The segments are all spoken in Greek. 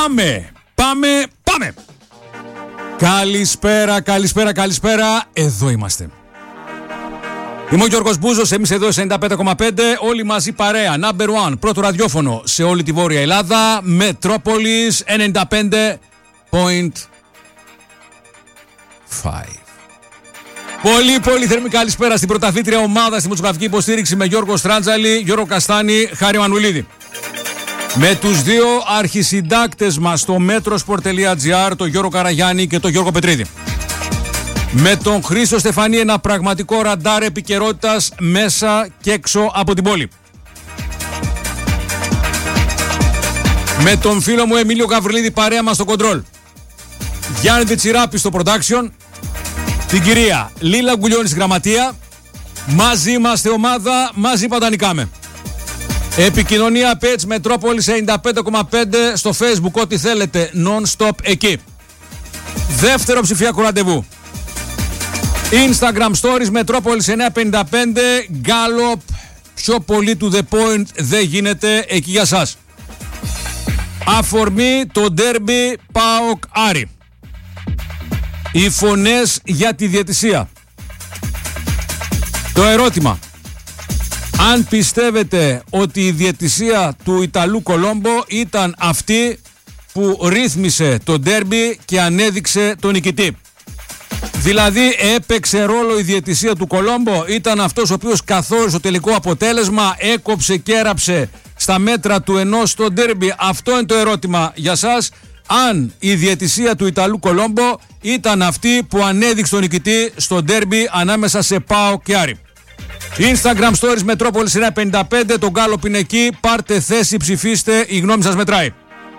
Πάμε! Καλησπέρα. Εδώ είμαστε. Είμαι ο Γιώργος Μπούζος, εμείς εδώ 95,5, όλοι μαζί παρέα. Number one, πρώτο ραδιόφωνο σε όλη τη Βόρεια Ελλάδα. Μετρόπολης 95,5. Πολύ θερμή καλησπέρα στην πρωταθλήτρια ομάδα στη μουσικογραφική υποστήριξη με Γιώργο Στράντζαλη, Γιώργο Καστάνη, Χάρη Μανουλίδη. Με τους δύο αρχισυντάκτες μας στο metrosport.gr, τον Γιώργο Καραγιάννη και τον Γιώργο Πετρίδη. Με τον Χρήστο Στεφανή, ένα πραγματικό ραντάρ επικαιρότητας μέσα και έξω από την πόλη. Με τον φίλο μου Εμίλιο Γαβριλίδη παρέα μας στο κοντρόλ. Γιάννη Τιτσιράπη στο production. Την κυρία Λίλα Γκουλιώνη στη γραμματεία. Μαζί είμαστε ομάδα, μαζί παντανικάμε. Επικοινωνία page Μετρόπολης 95,5 στο Facebook, ό,τι θέλετε, non-stop εκεί. Δεύτερο ψηφιακό ραντεβού. Instagram Stories Μετρόπολης 955, Gallop, πιο πολύ to the point δεν γίνεται εκεί για σας. Αφορμή το ντέρμπι ΠΑΟΚ Άρη. Οι φωνές για τη διαιτησία. Το ερώτημα: αν πιστεύετε ότι η διαιτησία του Ιταλού Κολόμπο ήταν αυτή που ρύθμισε το ντέρμπι και ανέδειξε τον νικητή. Δηλαδή έπαιξε ρόλο η διαιτησία του Κολόμπο, ήταν αυτός ο οποίος καθόρισε το τελικό αποτέλεσμα, έκοψε και έραψε στα μέτρα του ενός στο ντέρμπι. Αυτό είναι το ερώτημα για σας. Αν η διαιτησία του Ιταλού Κολόμπο ήταν αυτή που ανέδειξε τον νικητή στο ντέρμπι ανάμεσα σε ΠΑΟΚ και Άρη. Instagram Stories Μετρόπολης 955, το Gallop είναι εκεί, πάρτε θέση, ψηφίστε, η γνώμη σας μετράει.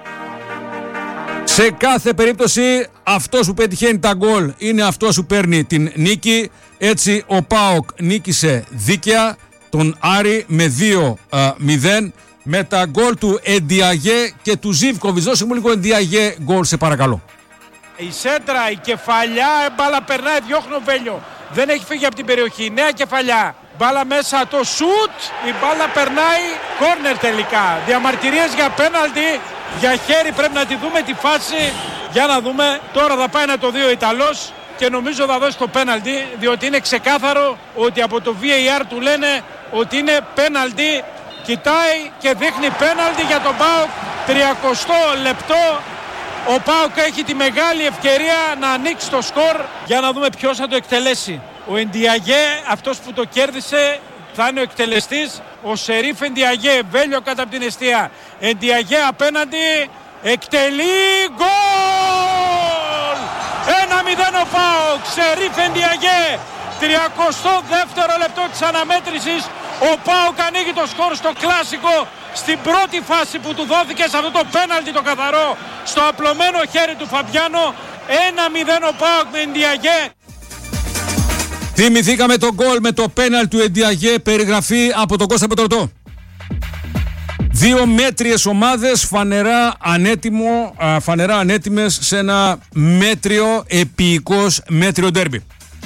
Σε κάθε περίπτωση αυτός που πετυχαίνει τα γκολ είναι αυτός που παίρνει την νίκη. Έτσι ο ΠΑΟΚ νίκησε δίκαια τον Άρη με 2-0 με τα γκολ του Εντιαγέ και του Ζίβκοβιτς. Δώσε μου λίγο Εντιαγέ γκολ σε παρακαλώ. Η σέντρα, η κεφαλιά, μπάλα περνάει, διώχνει ο Βέλιο. Δεν έχει φύγει από την περιοχή, νέα κεφαλιά. Μπάλα μέσα, το σουτ, η μπάλα περνάει, κόρνερ τελικά. Διαμαρτυρίες για πέναλτι, για χέρι, πρέπει να τη δούμε τη φάση. Για να δούμε, τώρα θα πάει να το δει ο Ιταλός και νομίζω θα δώσει το πέναλτι, διότι είναι ξεκάθαρο ότι από το VAR του λένε ότι είναι πέναλτι. Κοιτάει και δείχνει πέναλτι για τον ΠΑΟΚ, 30 λεπτό. Ο ΠΑΟΚ έχει τη μεγάλη ευκαιρία να ανοίξει το σκορ. Για να δούμε ποιος θα το εκτελέσει. Ο Εντιαγέ, αυτός που το κέρδισε, θα είναι ο εκτελεστής. Ο Σερίφ Εντιαγέ, Βέλιο κατά από την εστία. Εντιαγέ απέναντι, εκτελεί, γκολ! 1-0 ο ΠΑΟΚ, Σερίφ Εντιαγέ. 32ο λεπτό της αναμέτρησης. Ο ΠΑΟΚ ανοίγει το σκορ στο κλασικό, στην πρώτη φάση που του δόθηκε σε αυτό το πέναλτι το καθαρό, στο απλωμένο χέρι του Φαμπιάνο. 1-0 ο ΠΑΟΚ με Εντιαγέ. Θυμηθήκαμε τον γκολ με το πέναλτι του Εντιαγέ, περιγραφή από τον Κώστα Πετρωτό. Δύο μέτριες ομάδες, φανερά ανέτοιμες σε ένα μέτριο, επίοικος μέτριο ντέρμπι.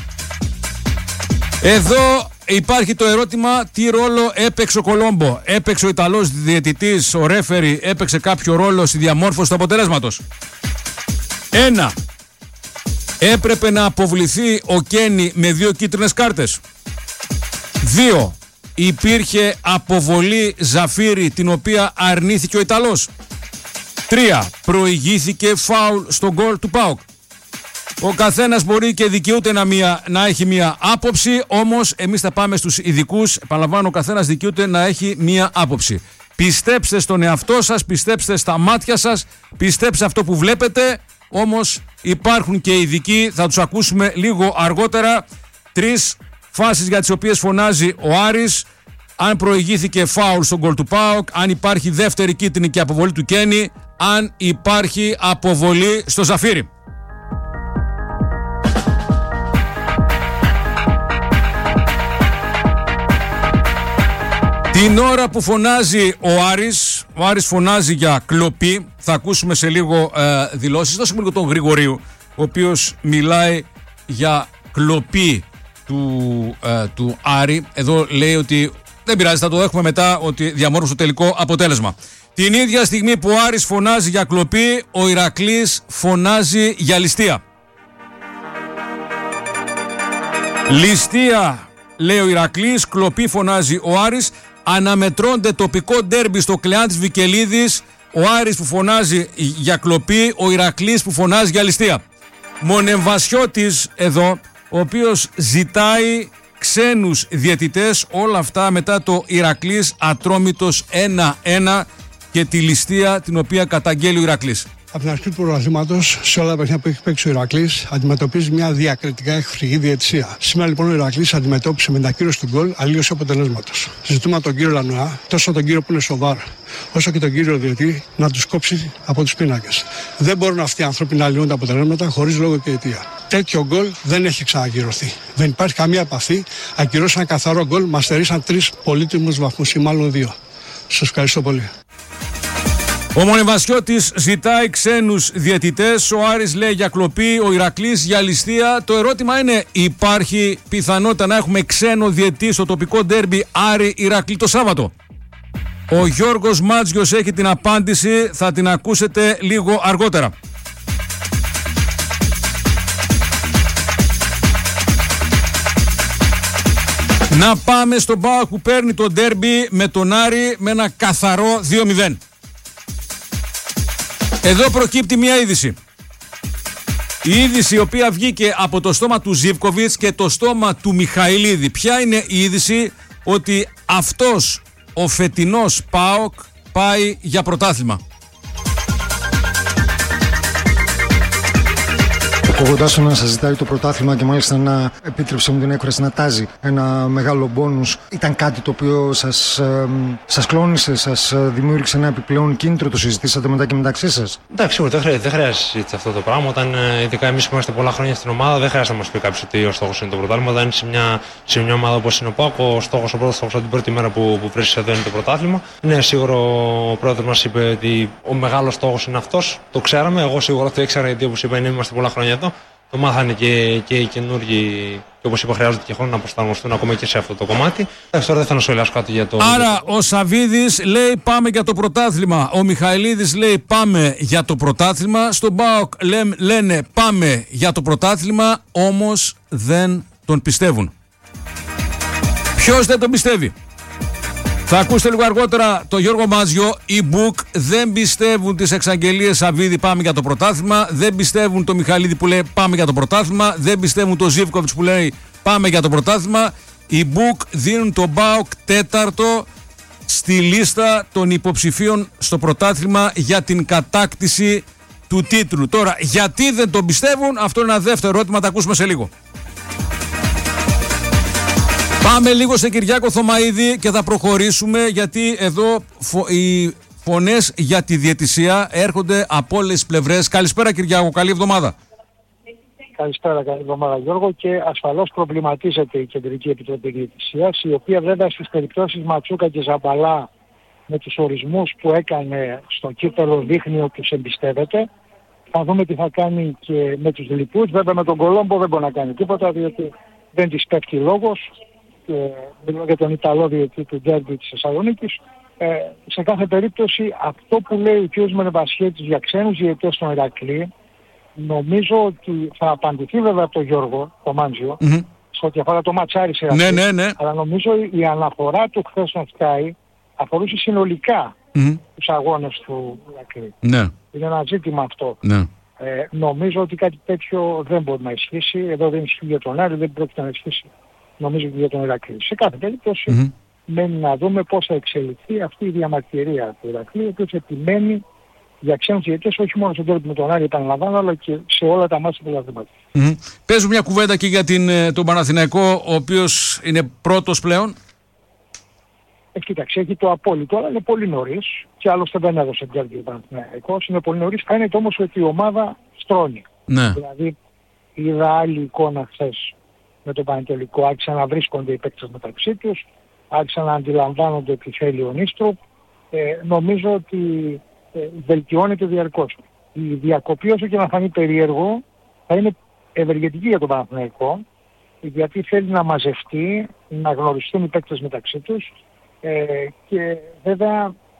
Εδώ υπάρχει το ερώτημα, τι ρόλο έπαιξε ο Κολόμπο. Έπαιξε ο Ιταλός διαιτητής, ο ρέφερι, έπαιξε κάποιο ρόλο στη διαμόρφωση του αποτελέσματος. 1. Έπρεπε να αποβληθεί ο Κένι με 2 κίτρινες κάρτες. 2. Υπήρχε αποβολή Ζαφύρη, την οποία αρνήθηκε ο Ιταλός. 3. Προηγήθηκε φάουλ στο γκολ του ΠΑΟΚ. Ο καθένας μπορεί και δικαιούται να έχει μία άποψη, όμως εμείς θα πάμε στους ειδικούς. Επαναλαμβάνω, ο καθένας δικαιούται να έχει μία άποψη. Πιστέψτε στον εαυτό σας, πιστέψτε στα μάτια σας, πιστέψτε αυτό που βλέπετε, όμως υπάρχουν και ειδικοί, θα τους ακούσουμε λίγο αργότερα. 3 φάσεις για τις οποίες φωνάζει ο Άρης: αν προηγήθηκε φάουλ στον γκολ του ΠΑΟΚ, αν υπάρχει δεύτερη κίτρινη και αποβολή του Κένι, αν υπάρχει αποβολή στο Ζαφύρι. Την ώρα που φωνάζει ο Άρης φωνάζει για κλοπή. Θα ακούσουμε σε λίγο δηλώσεις. Δώσε μου λίγο τον Γρηγορίου, ο οποίος μιλάει για κλοπή του Άρη. Εδώ λέει ότι δεν πειράζει, θα το έχουμε μετά, ότι διαμόρφωσε το τελικό αποτέλεσμα. Την ίδια στιγμή που ο Άρης φωνάζει για κλοπή, ο Ηρακλής φωνάζει για ληστεία. Ληστεία λέει ο Ηρακλής, κλοπή φωνάζει ο Άρης. Αναμετρώνται τοπικό ντέρμπι στο Κλεάν της Βικελίδης. Ο Άρης που φωνάζει για κλοπή, ο Ηρακλής που φωνάζει για ληστεία. Μονεμβασιώτης εδώ, ο οποίος ζητάει ξένους διαιτητές, όλα αυτά μετά το Ηρακλής Ατρόμητος 1-1 και τη ληστεία την οποία καταγγέλει ο Ηρακλής. Από την αρχή του πρωταθλήματος, σε όλα τα παιχνίδια που έχει παίξει ο Ηρακλής, αντιμετωπίζει μια διακριτικά εχθρική διαιτησία. Σήμερα λοιπόν ο Ηρακλής αντιμετώπισε με τα κύρωση του γκολ αλλίωση αποτελέσματος. Ζητούμε από τον κύριο Λανουά, τόσο τον κύριο που είναι στο ΒΑΡ, όσο και τον κύριο διαιτητή, να τους κόψει από τους πίνακες. Δεν μπορούν αυτοί οι άνθρωποι να αλλοιώνουν τα αποτελέσματα χωρίς λόγο και αιτία. Τέτοιο γκολ δεν έχει ξανακυρωθεί. Δεν υπάρχει καμία επαφή. Ακυρώσαν καθαρό γκολ, μας στερήσαν 3 πολύτιμους βαθμούς ή μάλλον 2. Σας ευχαριστώ πολύ. Ο Μονεμβασιώτης ζητάει ξένους διαιτητές, ο Άρης λέει για κλοπή, ο Ηρακλής για ληστεία. Το ερώτημα είναι, υπάρχει πιθανότητα να έχουμε ξένο διαιτητή στο τοπικό ντέρμπι Άρη Ηρακλή το Σάββατο? Ο Γιώργος Μάτζιος έχει την απάντηση, θα την ακούσετε λίγο αργότερα. Να πάμε στον ΠΑΟΚ που παίρνει το ντέρμπι με τον Άρη με ένα καθαρό 2-0. Εδώ προκύπτει μια είδηση. Η είδηση η οποία βγήκε από το στόμα του Ζίβκοβιτς και το στόμα του Μιχαηλίδη. Ποια είναι η είδηση? Ότι αυτός ο φετινός ΠΑΟΚ πάει για πρωτάθλημα. Ακούγοντάς τον να σας ζητάει το πρωτάθλημα και μάλιστα να, επίτρεψε μου την έκφραση, να τάζει ένα μεγάλο μπόνους, ήταν κάτι το οποίο σας κλώνησε, σας δημιούργησε ένα επιπλέον κίνητρο, το συζητήσατε μετά και μεταξύ σας? Εντάξει, σίγουρα δεν χρειάζεται συζήτηση αυτό το πράγμα. Όταν ειδικά εμείς που είμαστε πολλά χρόνια στην ομάδα, δεν χρειάζεται να μας πει κάποιος ότι ο στόχος είναι το πρωτάθλημα. Όταν είναι σε μια ομάδα όπως είναι ο ΠΑΟΚ, ο πρώτος στόχος από την πρώτη μέρα που βρίσκεσαι εδώ είναι το πρωτάθλημα. Ναι, σίγουρα ο πρόεδρος μας είπε ότι ο μεγάλος στόχος είναι αυτός. Το ξέραμε, εγώ σίγουρα το ήξερα, γιατί όπως είπα, είμαστε πολλά χρόνια εδώ. Το μάθανε και οι καινούργοι, και όπως είπα, χρειάζεται και χρόνο να προσαρμοστούν ακόμα και σε αυτό το κομμάτι. Τώρα δεν θα σχολιάσω κάτι για το. Άρα ο Σαβίδης λέει πάμε για το πρωτάθλημα. Ο Μιχαηλίδης λέει πάμε για το πρωτάθλημα. Στον ΠΑΟΚ λένε πάμε για το πρωτάθλημα, όμως δεν τον πιστεύουν. Ποιος δεν τον πιστεύει? Θα ακούσετε λίγο αργότερα το Γιώργο Μάτζιο. Οι Μπουκ δεν πιστεύουν τις εξαγγελίες Σαββίδη πάμε για το πρωτάθλημα. Δεν πιστεύουν το Μιχαλίδη που λέει πάμε για το πρωτάθλημα. Δεν πιστεύουν το Ζίβκοβιτς που λέει πάμε για το πρωτάθλημα. Οι Μπουκ δίνουν τον ΠΑΟΚ τέταρτο στη λίστα των υποψηφίων στο πρωτάθλημα για την κατάκτηση του τίτλου. Τώρα, γιατί δεν τον πιστεύουν? Αυτό είναι ένα δεύτερο ερώτημα, τα ακούσουμε σε λίγο. Πάμε λίγο σε Κυριάκο Θωμαίδη και θα προχωρήσουμε, γιατί εδώ οι φωνές για τη διαιτησία έρχονται από όλες τις πλευρές. Καλησπέρα Κυριάκο, καλή εβδομάδα. Καλησπέρα, καλή εβδομάδα Γιώργο, και ασφαλώς προβληματίζεται η Κεντρική Επιτροπή Διαιτησίας, η οποία βέβαια στις περιπτώσεις Ματσούκα και Ζαμπαλά με τους ορισμούς που έκανε στο κύπελλο δείχνει ότι τους εμπιστεύεται. Θα δούμε τι θα κάνει και με τους λοιπούς. Βέβαια με τον Κολόμπο δεν μπορεί να κάνει τίποτα, διότι δεν της πέφτει λόγος. Μιλώ για τον Ιταλό διαιτητή του ντέρμπι της Θεσσαλονίκης. Σε κάθε περίπτωση αυτό που λέει ο κ. Μονεμβασιώτης για ξένους διαιτητές στον Ηρακλή, νομίζω ότι θα απαντηθεί βέβαια από τον Γιώργο, το Μάντζιο, σε ό,τι αφορά το ματσάρι σε Ηρακλή. Ναι. Αλλά νομίζω η αναφορά του χθες στον Sky αφορούσε συνολικά τους αγώνες του Ηρακλή. Ναι. Είναι ένα ζήτημα αυτό. Ναι. Νομίζω ότι κάτι τέτοιο δεν μπορεί να ισχύσει. Εδώ δεν ισχύει για τον Άρη, δεν πρόκειται να ισχύσει νομίζω και για τον Ηρακλή. Σε κάθε περίπτωση μένει να δούμε πώς θα εξελιχθεί αυτή η διαμαρτυρία του Ηρακλή, ο οποίος επιμένει για ξένους διαιτητές όχι μόνο στον τέρμι με τον Άρη, επαναλαμβάνω, αλλά και σε όλα τα μάτια του πρωταθλήματος. Παίζουμε μια κουβέντα και για τον Παναθηναϊκό, ο οποίος είναι πρώτος πλέον. Κοίταξε, έχει το απόλυτο, αλλά είναι πολύ νωρίς και άλλωστε δεν έδωσε τέρμι ο Παναθηναϊκός. Είναι πολύ νωρίς. Φαίνεται όμως ότι η ομάδα στρώνει. Ναι. Δηλαδή είδα άλλη εικόνα χθες με τον Πανετολικό, άρχισαν να βρίσκονται οι παίκτες μεταξύ τους, άρχισαν να αντιλαμβάνονται τι θέλει ο Νίστροπ. Νομίζω ότι βελτιώνεται διαρκώς. Η διακοπή, όσο και να φανεί περίεργο, θα είναι ευεργετική για τον Παναθηναϊκό, γιατί θέλει να μαζευτεί, να γνωριστούν οι παίκτες μεταξύ τους και βέβαια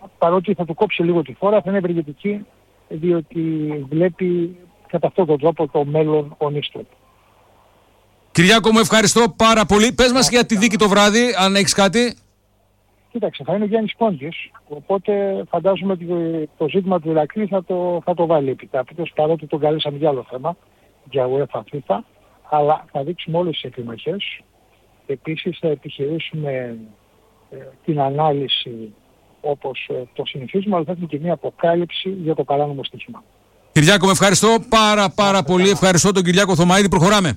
παρότι θα του κόψει λίγο τη φόρα, θα είναι ευεργετική, διότι βλέπει κατά αυτόν τον τρόπο το μέλλον ονίστου. Κυριάκο, μου ευχαριστώ πάρα πολύ. Πες μας για τη δίκη το βράδυ, αν έχεις κάτι. Κοίταξε, θα είναι ο Γιάννης Πόντης, οπότε φαντάζομαι ότι το ζήτημα του Ηρακλή θα το βάλει επιτάπητος, παρότι τον καλέσαμε για άλλο θέμα, για UEFA FIFA, αλλά θα δείξουμε όλες τις επιμαχές. Επίσης θα επιχειρήσουμε την ανάλυση όπως το συνηθίζουμε, αλλά θα έχουμε και μια αποκάλυψη για το παράνομο στοίχημα. Κυριάκο, με ευχαριστώ πάρα πολύ. Ευχαριστώ τον Κυριάκο Θωμαίδη. Προχωράμε.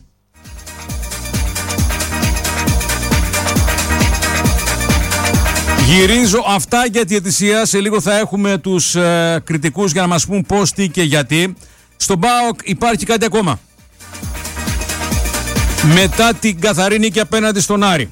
Γυρίζω αυτά για τη διαιτησία. Σε λίγο θα έχουμε τους κριτικούς για να μας πούν πώς, τι και γιατί. Στον ΠΑΟΚ υπάρχει κάτι ακόμα. Μετά την καθαρή νίκη απέναντι στον Άρη,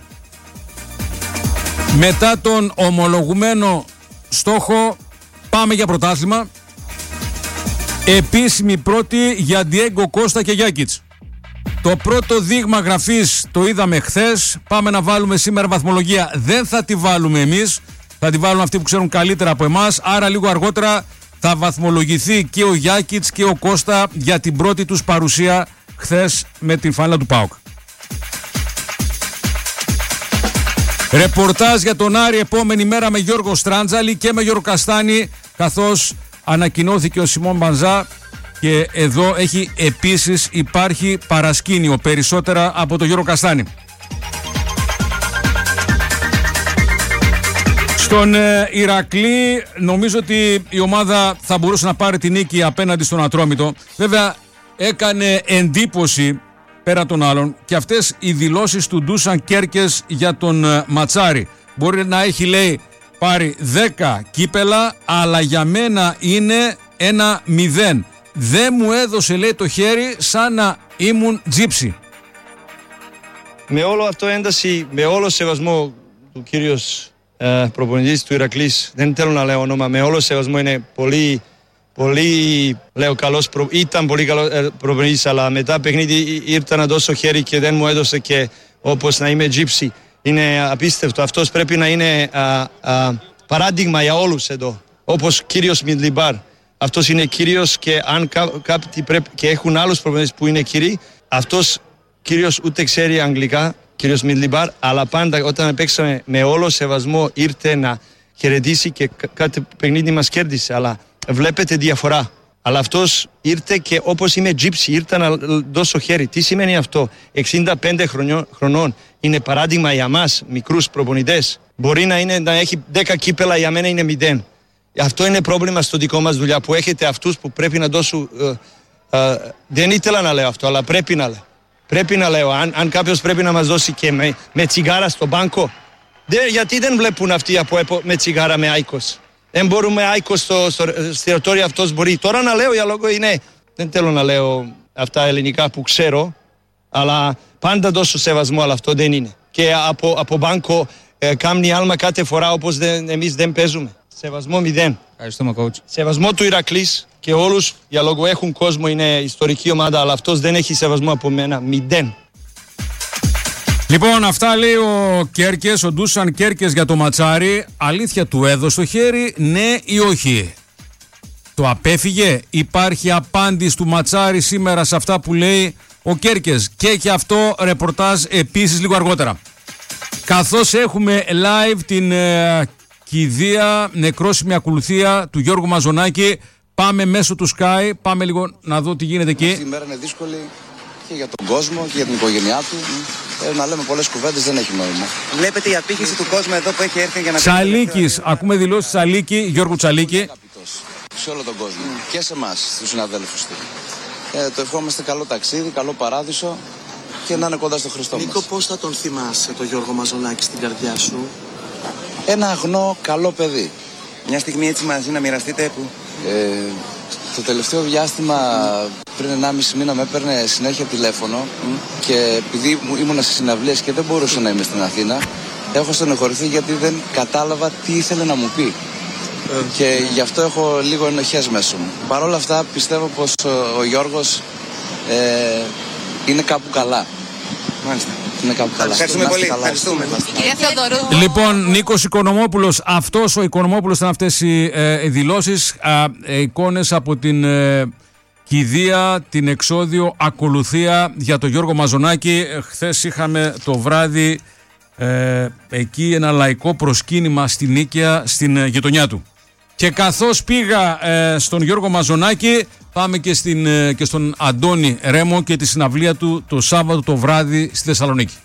μετά τον ομολογουμένο στόχο πάμε για πρωτάθλημα, επίσημη πρώτη για Ντιέγκο Κώστα και Γιάκιτς. Το πρώτο δείγμα γραφής το είδαμε χθες. Πάμε να βάλουμε σήμερα βαθμολογία. Δεν θα τη βάλουμε εμείς, θα τη βάλουν αυτοί που ξέρουν καλύτερα από εμάς. Άρα λίγο αργότερα θα βαθμολογηθεί και ο Γιάκιτς και ο Κώστα για την πρώτη τους παρουσία χθες με την φανέλα του ΠΑΟΚ. Ρεπορτάζ για τον Άρη επόμενη μέρα με Γιώργο Στράντζαλη και με Γιώργο Καστάνη, καθώς ανακοινώθηκε ο Σιμών Μπανζά και εδώ υπάρχει παρασκήνιο περισσότερα από τον Γιώργο Καστάνη. Στον Ηρακλή νομίζω ότι η ομάδα θα μπορούσε να πάρει τη νίκη απέναντι στον Ατρόμητο. Βέβαια έκανε εντύπωση πέρα των άλλων και αυτές οι δηλώσεις του Ντούσαν Κέρκες για τον Ματσάρη. Μπορεί να έχει, λέει, πάρει 10 κύπελα, αλλά για μένα είναι 1-0. Δεν μου έδωσε, λέει, το χέρι σαν να ήμουν τζίψι. Με όλο αυτό ένταση, με όλο σεβασμό του κύριος προπονητής του Ηρακλής, δεν θέλω να λέω όνομα, με όλο σεβασμό είναι πολύ λέω καλός, ήταν πολύ καλός προπονητής, αλλά μετά παιχνίδι ήρθα να δώσω χέρι και δεν μου έδωσε και όπως να είμαι τζίψι. Είναι απίστευτο. Αυτός πρέπει να είναι παράδειγμα για όλους εδώ. Όπως κύριος Μιντλιμπάρ. Αυτός είναι κύριος και αν κάποιοι πρέπει και έχουν άλλους προπονητές που είναι κύριοι, αυτός κύριος ούτε ξέρει αγγλικά, κύριος Μιντλιμπάρ, αλλά πάντα όταν παίξαμε με όλο σεβασμό ήρθε να χαιρετήσει και κάτι παιχνίδι μας κέρδισε, αλλά βλέπετε διαφορά. Αλλά αυτός ήρθε και όπως είμαι τζίψι, ήρθα να δώσω χέρι. Τι σημαίνει αυτό? 65 χρονών είναι παράδειγμα για μας, μικρούς προπονητές. Μπορεί να έχει 10 κύπελα, για μένα είναι 0. Αυτό είναι πρόβλημα στο δικό μας δουλειά, που έχετε αυτούς που πρέπει να δώσουν. Δεν ήθελα να λέω αυτό, αλλά πρέπει να λέω. Πρέπει να λέω, αν κάποιος πρέπει να μας δώσει και με τσιγάρα στο μπάνκο, γιατί δεν βλέπουν αυτοί με τσιγάρα με Άικος? Δεν μπορούμε Άικος στο εστιατόριο, αυτός μπορεί. Τώρα να λέω για λόγο είναι, δεν θέλω να λέω αυτά ελληνικά που ξέρω, αλλά πάντα δώσω σεβασμό, αλλά αυτό δεν είναι. Και από μπάνκο κάνει άλμα κάθε φορά όπως εμείς δεν παίζουμε. Σεβασμό 0. Ευχαριστούμε, coach. Σεβασμό του Ηρακλής και όλους, για λόγω έχουν κόσμο, είναι ιστορική ομάδα, αλλά αυτός δεν έχει σεβασμό από μένα. 0. Λοιπόν, αυτά λέει ο Κέρκες, ο Ντούσαν Κέρκες για το Ματσάρι. Αλήθεια, του έδωσε το χέρι, ναι ή όχι? Το απέφυγε? Υπάρχει απάντηση του Ματσάρι σήμερα σε αυτά που λέει ο Κέρκες? Και αυτό ρεπορτάζ επίσης λίγο αργότερα. Καθώς έχουμε live την κηδεία, νεκρόσιμη ακολουθία του Γιώργου Μαζονάκη, πάμε μέσω του Sky, πάμε λίγο να δω τι γίνεται εκεί. Αυτή η μέρα είναι δύσκολη και για τον κόσμο και για την οικογένειά του. Να λέμε πολλές κουβέντες δεν έχει νόημα. Βλέπετε η απήχηση του κόσμου εδώ που έχει έρθει για να πει. Τσαλίκης, ακούμε δηλώσεις Τσαλίκη, Γιώργου Τσαλίκη. Σε όλο τον κόσμο και σε εμάς, στους συναδέλφους του. Το ευχόμαστε καλό ταξίδι, καλό παράδεισο και να είναι κοντά στο Χριστό μας. Νίκο, πώς θα τον θυμάσαι τον Γιώργο Μαζονάκη στην καρδιά σου? Ένα αγνό καλό παιδί. Μια στιγμή έτσι μαζί να μοιραστείτε που... Το τελευταίο διάστημα, πριν 1,5 μήνα, με έπαιρνε συνέχεια τηλέφωνο και επειδή ήμουν σε συναυλίες και δεν μπορούσα να είμαι στην Αθήνα, έχω στενοχωρηθεί γιατί δεν κατάλαβα τι ήθελε να μου πει. Και γι' αυτό έχω λίγο ενοχές μέσα μου. Παρ' όλα αυτά πιστεύω πως ο Γιώργος είναι κάπου καλά. Μάλιστα. είναι κάπου καλά. Ευχαριστούμε πολύ. Ευχαριστούμε. Κυρία Θεοδωρού. Λοιπόν, Νίκος Οικονομόπουλος, αυτός ο Οικονομόπουλος ήταν αυτές οι δηλώσεις, εικόνες από την κηδεία, την εξώδιο ακολουθία για τον Γιώργο Μαζονάκη. Χθες είχαμε το βράδυ εκεί ένα λαϊκό προσκύνημα στην Νίκαια, στην γειτονιά του. Και καθώς πήγα στον Γιώργο Μαζονάκη, πάμε και στον Αντώνη Ρέμο και τη συναυλία του το Σάββατο το βράδυ στη Θεσσαλονίκη.